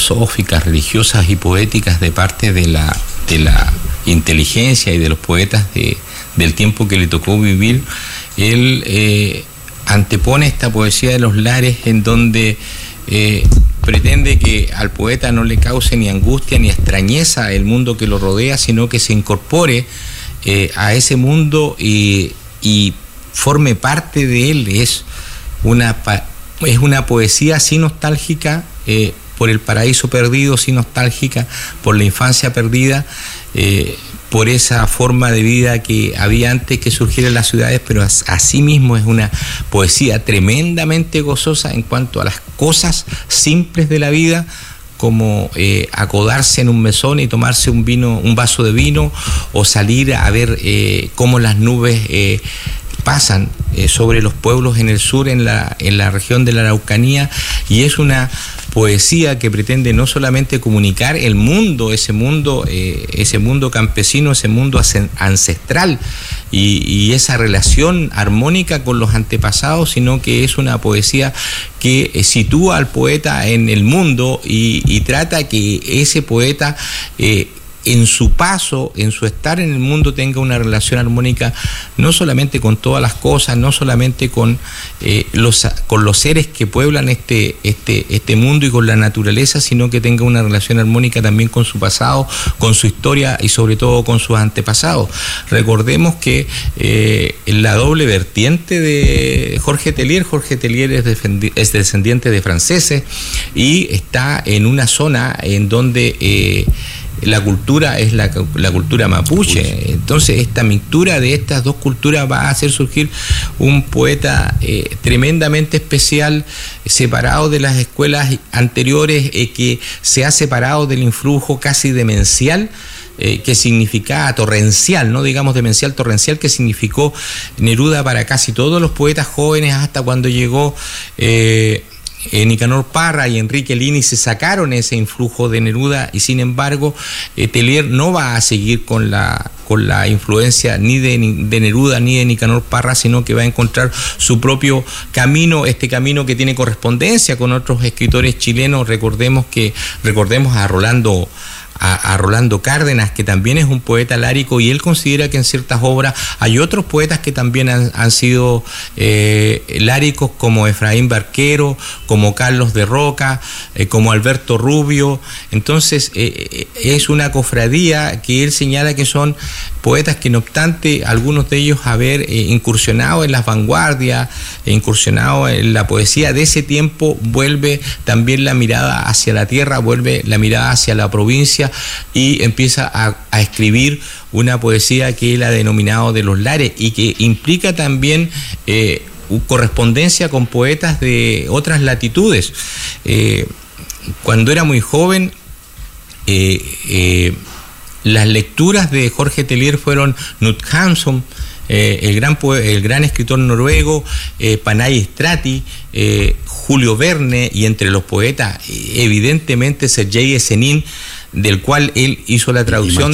filosóficas, religiosas y poéticas de parte de la inteligencia y de los poetas del tiempo que le tocó vivir, él antepone esta poesía de los lares en donde pretende que al poeta no le cause ni angustia ni extrañeza el mundo que lo rodea, sino que se incorpore a ese mundo y forme parte de él. Es una poesía así nostálgica por el paraíso perdido, así nostálgica por la infancia perdida, por esa forma de vida que había antes que surgiera en las ciudades, pero asimismo es una poesía tremendamente gozosa en cuanto a las cosas simples de la vida, como acodarse en un mesón y tomarse un vaso de vino, o salir a ver cómo las nubes pasan sobre los pueblos en el sur, en la región de la Araucanía, y es una poesía que pretende no solamente comunicar el mundo, ese mundo campesino, ese mundo ancestral y esa relación armónica con los antepasados, sino que es una poesía que sitúa al poeta en el mundo y trata que ese poeta en su paso, en su estar en el mundo, tenga una relación armónica no solamente con todas las cosas, no solamente con los seres que pueblan este mundo y con la naturaleza, sino que tenga una relación armónica también con su pasado, con su historia y sobre todo con sus antepasados. Recordemos que la doble vertiente de Jorge Tellier es descendiente de franceses y está en una zona en donde la cultura es la cultura mapuche. Entonces esta mixtura de estas dos culturas va a hacer surgir un poeta tremendamente especial, separado de las escuelas anteriores, que se ha separado del influjo casi demencial que significaba torrencial, no digamos demencial, torrencial, que significó Neruda para casi todos los poetas jóvenes, hasta cuando llegó Nicanor Parra y Enrique Lini. Se sacaron ese influjo de Neruda, y sin embargo Tellier no va a seguir con la influencia ni de Neruda ni de Nicanor Parra, sino que va a encontrar su propio camino, este camino que tiene correspondencia con otros escritores chilenos. Recordemos a Rolando Cárdenas, que también es un poeta lárico, y él considera que en ciertas obras hay otros poetas que también han sido láricos, como Efraín Barquero, como Carlos de Roca, como Alberto Rubio. Entonces es una cofradía que él señala que son poetas que, no obstante algunos de ellos haber incursionado en las vanguardias, incursionado en la poesía de ese tiempo, vuelve también la mirada hacia la tierra, vuelve la mirada hacia la provincia y empieza a escribir una poesía que él ha denominado de los lares, y que implica también correspondencia con poetas de otras latitudes. Cuando era muy joven, las lecturas de Jorge Tellier fueron Knut Hamsun, el gran escritor noruego, Panay Strati, Julio Verne, y entre los poetas evidentemente Sergei Yesenin, del cual él hizo la traducción,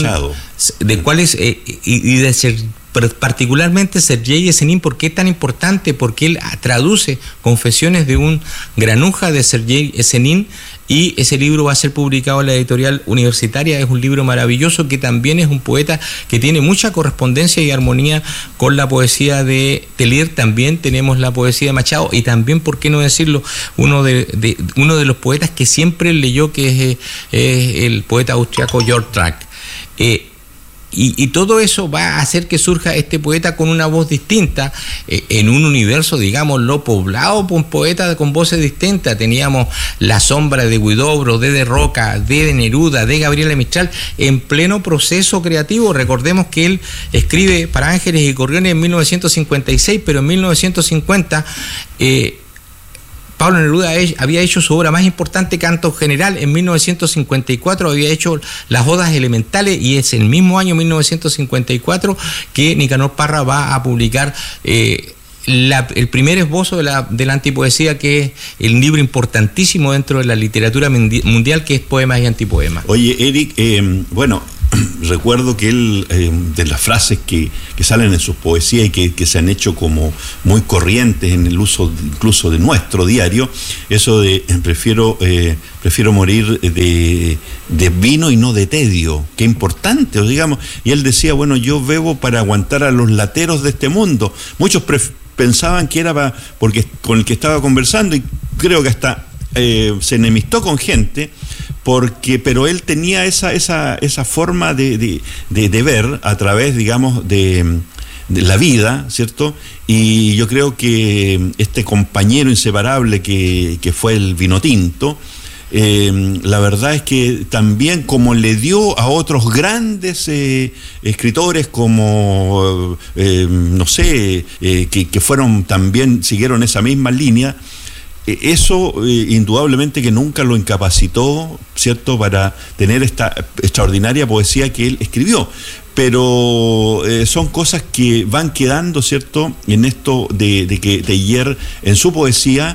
particularmente Sergei Yesenin. ¿Por qué es tan importante? Porque él traduce Confesiones de un granuja de Sergei Yesenin, y ese libro va a ser publicado en la editorial universitaria. Es un libro maravilloso, que también es un poeta que tiene mucha correspondencia y armonía con la poesía de Tellier. También tenemos la poesía de Machado, y también, por qué no decirlo, uno de los poetas que siempre leyó, que es el poeta austriaco Georg Trakl. Y todo eso va a hacer que surja este poeta con una voz distinta, en un universo, digámoslo, poblado por poetas con voces distintas. Teníamos La Sombra de Huidobro, de Roca, de Neruda, de Gabriela Mistral, en pleno proceso creativo. Recordemos que él escribe Para Ángeles y Gorriones en 1956, pero en 1950 Pablo Neruda había hecho su obra más importante, Canto General. En 1954 había hecho Las Odas Elementales, y es el mismo año 1954 que Nicanor Parra va a publicar el primer esbozo de la antipoesía, que es el libro importantísimo dentro de la literatura mundial, que es Poemas y Antipoemas. Oye, Eric, bueno, recuerdo que él, de las frases que salen en sus poesías y que se han hecho como muy corrientes en el uso incluso de nuestro diario, eso de prefiero morir de vino y no de tedio, qué importante, digamos. Y él decía, bueno, yo bebo para aguantar a los lateros de este mundo. Muchos pensaban que era porque con el que estaba conversando, y creo que hasta se enemistó con gente, pero él tenía esa forma de ver a través, digamos, de la vida, ¿cierto? Y yo creo que este compañero inseparable que fue el vino tinto, la verdad es que también, como le dio a otros grandes escritores como no sé, que fueron también, siguieron esa misma línea, eso indudablemente que nunca lo incapacitó, ¿cierto?, para tener esta extraordinaria poesía que él escribió. Pero son cosas que van quedando, ¿cierto?, en esto de que Teillier, en su poesía,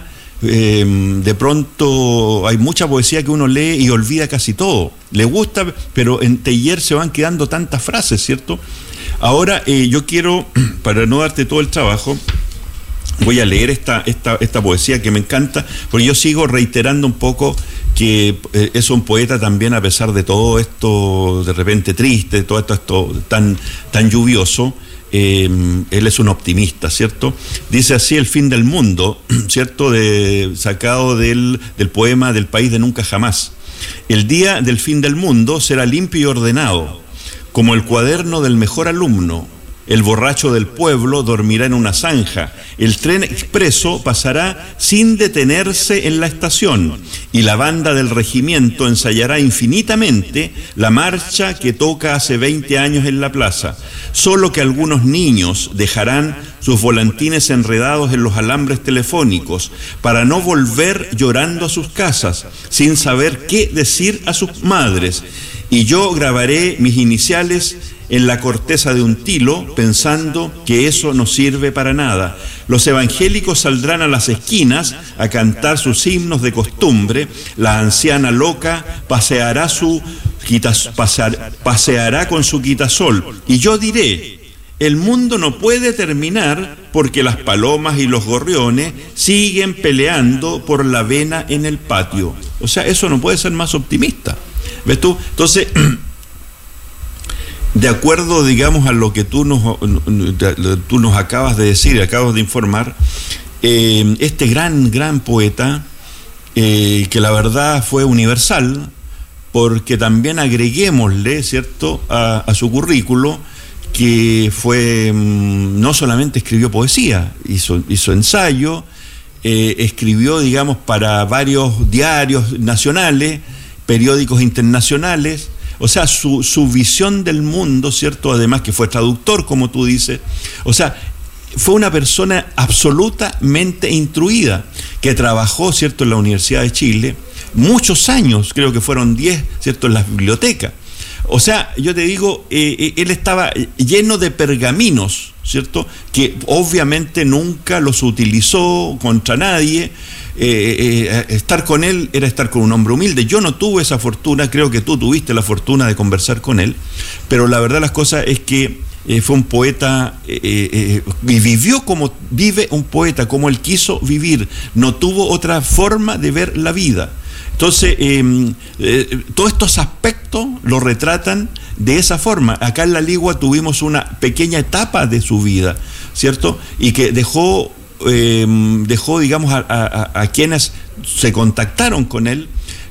de pronto hay mucha poesía que uno lee y olvida casi todo. Le gusta, pero en Teillier se van quedando tantas frases, ¿cierto? Ahora yo quiero, para no darte todo el trabajo, voy a leer esta poesía que me encanta, porque yo sigo reiterando un poco que es un poeta también, a pesar de todo esto de repente triste, todo esto tan lluvioso. Él es un optimista, ¿cierto? Dice así: el fin del mundo, ¿cierto? Sacado del poema Del país de nunca jamás. El día del fin del mundo será limpio y ordenado, como el cuaderno del mejor alumno. El borracho del pueblo dormirá en una zanja. El tren expreso pasará sin detenerse en la estación. Y la banda del regimiento ensayará infinitamente la marcha que toca hace 20 años en la plaza. Solo que algunos niños dejarán sus volantines enredados en los alambres telefónicos para no volver llorando a sus casas, sin saber qué decir a sus madres. Y yo grabaré mis iniciales en la corteza de un tilo, pensando que eso no sirve para nada. Los evangélicos saldrán a las esquinas a cantar sus himnos de costumbre. La anciana loca paseará con su quitasol. Y yo diré: el mundo no puede terminar porque las palomas y los gorriones siguen peleando por la avena en el patio. O sea, eso no puede ser más optimista. ¿Ves tú? Entonces, de acuerdo, digamos, a lo que tú nos acabas de decir, acabas de informar, este gran poeta, que la verdad fue universal, porque también agreguémosle, ¿cierto?, a su currículo, que fue, no solamente escribió poesía, hizo ensayo, escribió, digamos, para varios diarios nacionales, periódicos internacionales. O sea, su visión del mundo, ¿cierto? Además que fue traductor, como tú dices. O sea, fue una persona absolutamente instruida, que trabajó, ¿cierto?, en la Universidad de Chile, muchos años, creo que fueron 10, ¿cierto?, en las bibliotecas. O sea, yo te digo, él estaba lleno de pergaminos, ¿cierto?, que obviamente nunca los utilizó contra nadie. Estar con él era estar con un hombre humilde. Yo no tuve esa fortuna, creo que tú tuviste la fortuna de conversar con él, pero la verdad las cosas es que fue un poeta y vivió como vive un poeta, como él quiso vivir, no tuvo otra forma de ver la vida. Entonces, todos estos aspectos lo retratan de esa forma. Acá en La Ligua tuvimos una pequeña etapa de su vida, ¿cierto? Y que dejó, digamos, a quienes se contactaron con él,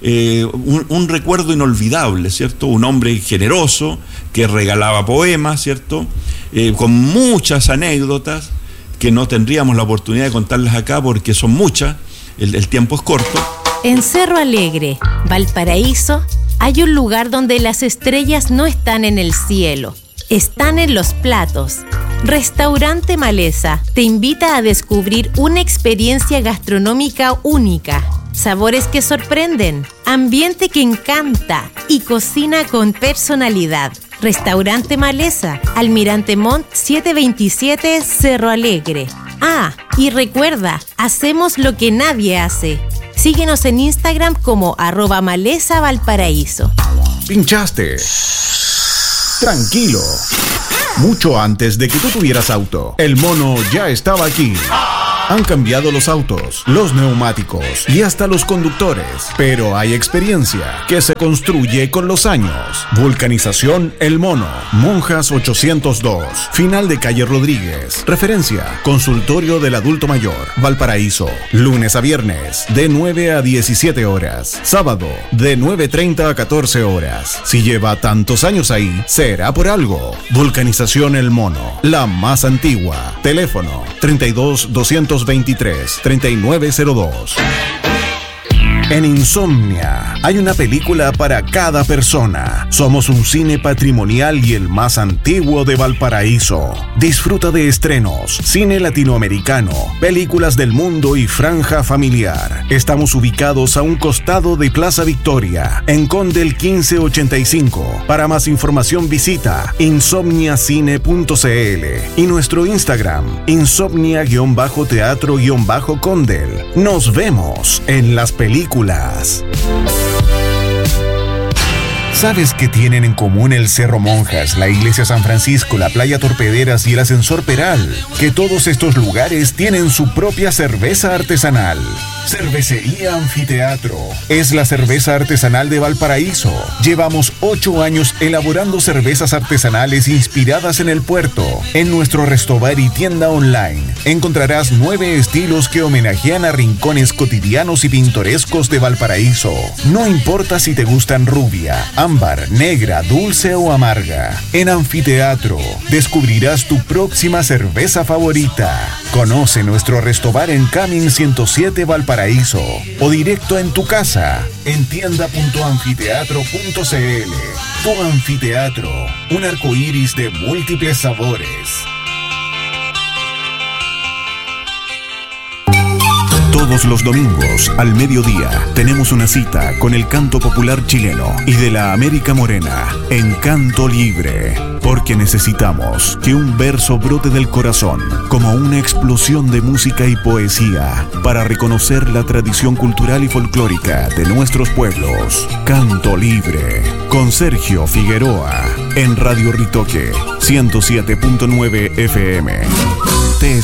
un recuerdo inolvidable, ¿cierto? Un hombre generoso que regalaba poemas, ¿cierto? Con muchas anécdotas que no tendríamos la oportunidad de contarlas acá porque son muchas, el tiempo es corto. En Cerro Alegre, Valparaíso, hay un lugar donde las estrellas no están en el cielo, están en los platos. Restaurante Maleza te invita a descubrir una experiencia gastronómica única, sabores que sorprenden, ambiente que encanta y cocina con personalidad. Restaurante Maleza, Almirante Montt 727, Cerro Alegre. Ah, y recuerda, hacemos lo que nadie hace. Síguenos en Instagram como @MalezaValparaíso. Pinchaste. Tranquilo. Mucho antes de que tú tuvieras auto, el mono ya estaba aquí. Han cambiado los autos, los neumáticos y hasta los conductores, pero hay experiencia que se construye con los años. Vulcanización El Mono, Monjas 802, final de calle Rodríguez. Referencia, consultorio del adulto mayor, Valparaíso. Lunes a viernes, de 9 a 17 horas. Sábado, de 9:30 a 14 horas. Si lleva tantos años ahí, será por algo. Vulcanización El Mono, la más antigua. Teléfono, 32-223-3902. En Insomnia hay una película para cada persona. Somos un cine patrimonial y el más antiguo de Valparaíso. Disfruta de estrenos, cine latinoamericano, películas del mundo y franja familiar. Estamos ubicados a un costado de Plaza Victoria, en Condel 1585. Para más información visita insomniacine.cl y nuestro Instagram, insomnia-teatro-condel. Nos vemos en las películas. ¿Sabes qué tienen en común el Cerro Monjas, la Iglesia San Francisco, la Playa Torpederas y el Ascensor Peral? Que todos estos lugares tienen su propia cerveza artesanal. Cervecería Anfiteatro es la cerveza artesanal de Valparaíso. Llevamos 8 años elaborando cervezas artesanales inspiradas en el puerto. En nuestro restobar y tienda online encontrarás 9 estilos que homenajean a rincones cotidianos y pintorescos de Valparaíso. No importa si te gustan rubia, ámbar, negra, dulce o amarga. En Anfiteatro descubrirás tu próxima cerveza favorita. Conoce nuestro restobar en Camin 107 Valparaíso o directo en tu casa en tienda.anfiteatro.cl. Tu Anfiteatro, un arcoíris de múltiples sabores. Todos los domingos, al mediodía, tenemos una cita con el canto popular chileno y de la América Morena en Canto Libre. Porque necesitamos que un verso brote del corazón como una explosión de música y poesía para reconocer la tradición cultural y folclórica de nuestros pueblos. Canto Libre, con Sergio Figueroa, en Radio Ritoque, 107.9 FM.